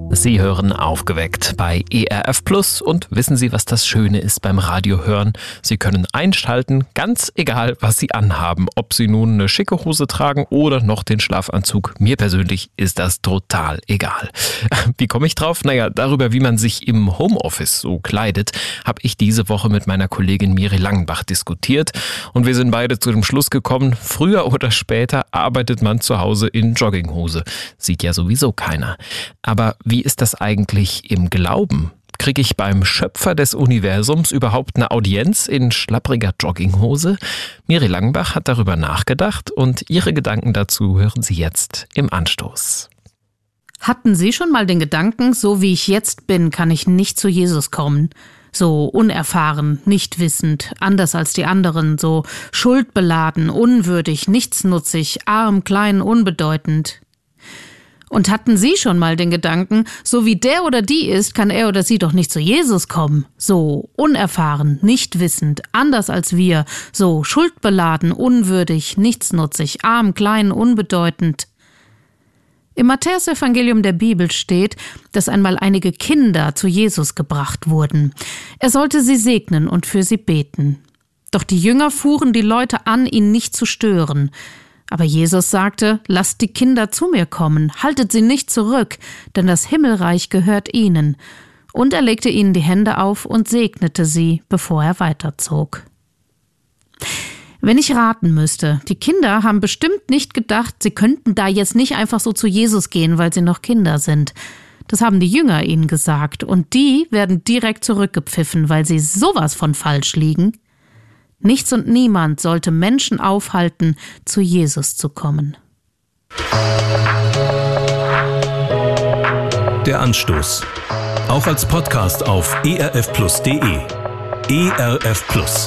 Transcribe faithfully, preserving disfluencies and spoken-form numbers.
Sie hören Aufgeweckt bei E R F Plus und wissen Sie, was das Schöne ist beim Radiohören? Sie können einschalten, ganz egal, was Sie anhaben. Ob Sie nun eine schicke Hose tragen oder noch den Schlafanzug. Mir persönlich ist das total egal. Wie komme ich drauf? Naja, darüber, wie man sich im Homeoffice so kleidet, habe ich diese Woche mit meiner Kollegin Miri Langenbach diskutiert. Und wir sind beide zu dem Schluss gekommen, früher oder später arbeitet man zu Hause in Jogginghose. Sieht ja sowieso keiner. Aber wie ist das eigentlich im Glauben? Kriege ich beim Schöpfer des Universums überhaupt eine Audienz in schlappriger Jogginghose? Miri Langenbach hat darüber nachgedacht und ihre Gedanken dazu hören Sie jetzt im Anstoß. Hatten Sie schon mal den Gedanken, so wie ich jetzt bin, kann ich nicht zu Jesus kommen? So unerfahren, nicht wissend, anders als die anderen, so schuldbeladen, unwürdig, nichtsnutzig, arm, klein, unbedeutend. Und hatten Sie schon mal den Gedanken, so wie der oder die ist, kann er oder sie doch nicht zu Jesus kommen? So unerfahren, nicht wissend, anders als wir, so schuldbeladen, unwürdig, nichtsnutzig, arm, klein, unbedeutend. Im Matthäusevangelium der Bibel steht, dass einmal einige Kinder zu Jesus gebracht wurden. Er sollte sie segnen und für sie beten. Doch die Jünger fuhren die Leute an, ihn nicht zu stören. Aber Jesus sagte, lasst die Kinder zu mir kommen, haltet sie nicht zurück, denn das Himmelreich gehört ihnen. Und er legte ihnen die Hände auf und segnete sie, bevor er weiterzog. Wenn ich raten müsste, die Kinder haben bestimmt nicht gedacht, sie könnten da jetzt nicht einfach so zu Jesus gehen, weil sie noch Kinder sind. Das haben die Jünger ihnen gesagt und die werden direkt zurückgepfiffen, weil sie sowas von falsch liegen. Nichts und niemand sollte Menschen aufhalten, zu Jesus zu kommen. Der Anstoß. Auch als Podcast auf e r f plus punkt d e. E R F Plus.